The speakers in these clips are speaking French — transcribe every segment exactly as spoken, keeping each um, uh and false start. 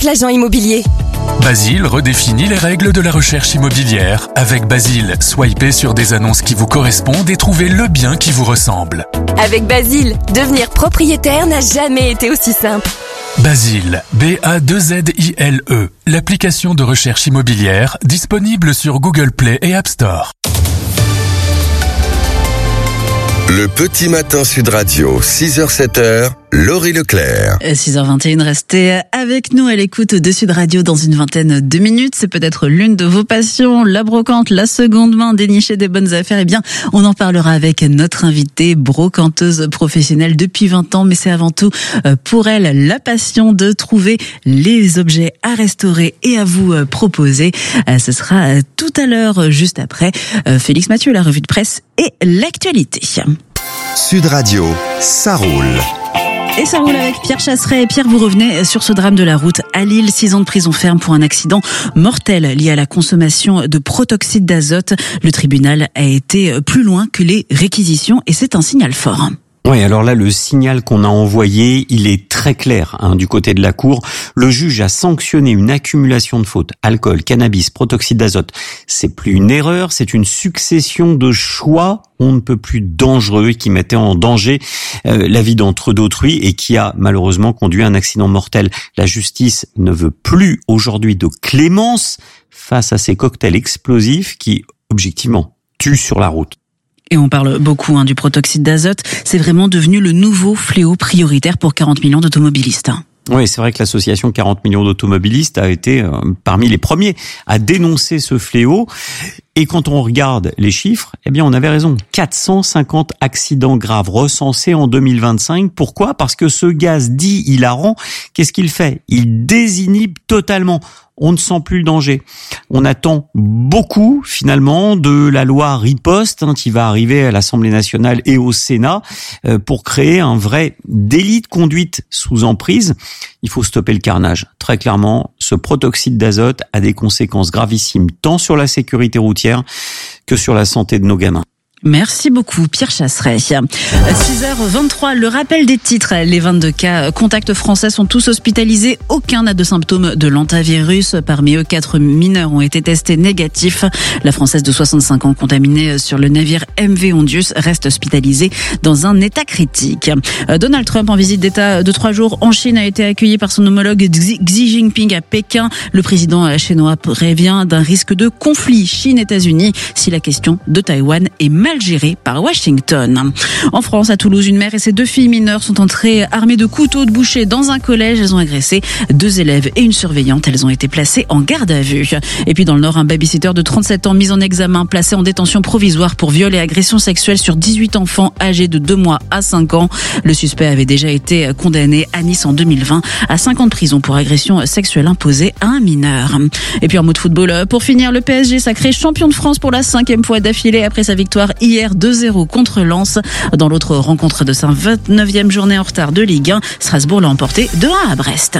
avec l'agent immobilier. Basile redéfinit les règles de la recherche immobilière. Avec Basile, swipez sur des annonces qui vous correspondent et trouvez le bien qui vous ressemble. Avec Basile, devenir propriétaire n'a jamais été aussi simple. Basile, B A deux Z I L E, l'application de recherche immobilière disponible sur Google Play et App Store. Le petit matin Sud Radio, six heures sept heures, Laurie Leclerc. six heures vingt et une, restez avec nous à l'écoute de Sud Radio dans une vingtaine de minutes. C'est peut-être l'une de vos passions, la brocante, la seconde main, dénicher des bonnes affaires. Eh bien, on en parlera avec notre invitée, brocanteuse professionnelle depuis vingt ans, mais c'est avant tout pour elle la passion de trouver les objets à restaurer et à vous proposer. Ce sera tout à l'heure, juste après Félix Mathieu, la revue de presse et l'actualité. Sud Radio, ça roule. Et ça roule avec Pierre Chasseret. Pierre, vous revenez sur ce drame de la route à Lille. Six ans de prison ferme pour un accident mortel lié à la consommation de protoxyde d'azote. Le tribunal a été plus loin que les réquisitions et c'est un signal fort. Oui, alors là, le signal qu'on a envoyé, il est très clair hein, du côté de la Cour. Le juge a sanctionné une accumulation de fautes. Alcool, cannabis, protoxyde d'azote. C'est plus une erreur, c'est une succession de choix on ne peut plus dangereux qui mettaient en danger euh, la vie d'entre d'autrui et qui a malheureusement conduit à un accident mortel. La justice ne veut plus aujourd'hui de clémence face à ces cocktails explosifs qui, objectivement, tuent sur la route. Et on parle beaucoup hein, du protoxyde d'azote. C'est vraiment devenu le nouveau fléau prioritaire pour quarante millions d'automobilistes. Oui, c'est vrai que l'association quarante millions d'automobilistes a été euh, parmi les premiers à dénoncer ce fléau. Et quand on regarde les chiffres, eh bien, on avait raison. quatre cent cinquante accidents graves recensés en deux mille vingt-cinq. Pourquoi ? Parce que ce gaz dit hilarant, qu'est-ce qu'il fait ? Il désinhibe totalement. On ne sent plus le danger. On attend beaucoup, finalement, de la loi riposte hein, qui va arriver à l'Assemblée nationale et au Sénat euh, pour créer un vrai délit de conduite sous emprise. Il faut stopper le carnage. Très clairement, ce protoxyde d'azote a des conséquences gravissimes tant sur la sécurité routière que sur la santé de nos gamins. Merci beaucoup, Pierre Chasseret. six heures vingt-trois, le rappel des titres. Les vingt-deux cas contacts français sont tous hospitalisés. Aucun n'a de symptômes de l'antavirus. Parmi eux, quatre mineurs ont été testés négatifs. La Française de soixante-cinq ans contaminée sur le navire M V Ondius reste hospitalisée dans un état critique. Donald Trump, en visite d'État de trois jours en Chine, a été accueilli par son homologue Xi Jinping à Pékin. Le président chinois prévient d'un risque de conflit Chine-États-Unis si la question de Taïwan est mal gérée par Washington. En France, à Toulouse, une mère et ses deux filles mineures sont entrées armées de couteaux de boucher dans un collège. Elles ont agressé deux élèves et une surveillante. Elles ont été placées en garde à vue. Et puis dans le Nord, un babysitter de trente-sept ans mis en examen, placé en détention provisoire pour viol et agression sexuelle sur dix-huit enfants âgés de deux mois à cinq ans. Le suspect avait déjà été condamné à Nice en deux mille vingt à cinq ans de prison pour agression sexuelle imposée à un mineur. Et puis en mot de football, pour finir, le P S G sacré champion de France pour la cinquième fois d'affilée après sa victoire hier deux zéro contre Lens. Dans l'autre rencontre de sa vingt-neuvième journée en retard de Ligue un, Strasbourg l'a emporté deux un à Brest.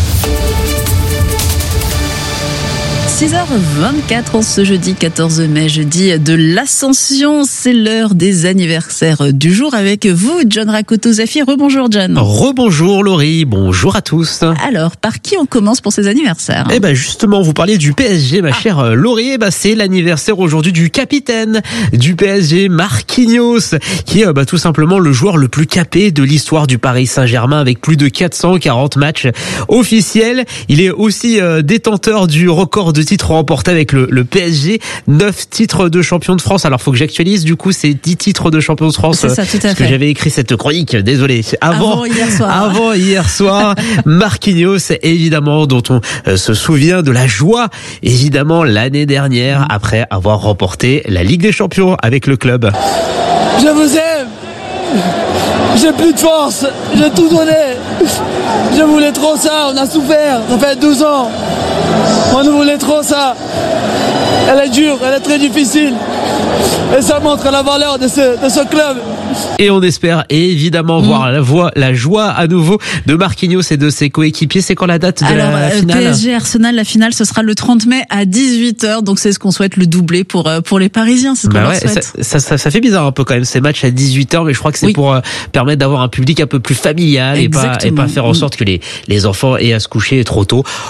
six heures vingt-quatre en ce jeudi quatorze mai, jeudi de l'Ascension. C'est l'heure des anniversaires du jour avec vous, John Rakoto-Zafir. Rebonjour, John. Rebonjour, Laurie. Bonjour à tous. Alors, par qui on commence pour ces anniversaires ? Eh ben, justement, vous parliez du P S G, ma ah. chère Laurie. Eh ben, c'est l'anniversaire aujourd'hui du capitaine du P S G, Marquinhos, qui est bah, tout simplement le joueur le plus capé de l'histoire du Paris Saint-Germain avec plus de quatre cent quarante matchs officiels. Il est aussi euh, détenteur du record de titres remportés avec le, le P S G, neuf titres de champion de France. Alors, faut que j'actualise, du coup, c'est dix titres de champion de France. C'est ça, tout à parce fait. que j'avais écrit cette chronique, désolé. Avant, avant hier soir. Avant hier soir, Marquinhos, évidemment, dont on euh, se souvient de la joie, évidemment, l'année dernière, après avoir remporté la Ligue des Champions avec le club. Je vous aime! J'ai plus de force, j'ai tout donné. Je voulais trop ça, on a souffert, ça fait douze ans. On nous voulait trop ça. Elle est dure, elle est très difficile. Et ça montre la valeur de ce, de ce club. Et on espère évidemment mmh. voir la, voix, la joie à nouveau de Marquinhos et de ses coéquipiers. C'est quand la date de Alors, la finale ? P S G Arsenal, la finale, ce sera le trente mai à dix-huit heures. Donc c'est ce qu'on souhaite, le doublé pour, pour les Parisiens. C'est ce qu'on bah leur ouais, souhaite. Ça, ça, ça, ça fait bizarre un peu quand même ces matchs à dix-huit heures, mais je crois que c'est oui. pour euh, permettre d'avoir un public un peu plus familial et pas, et pas faire en sorte que les, les enfants aient à se coucher trop tôt.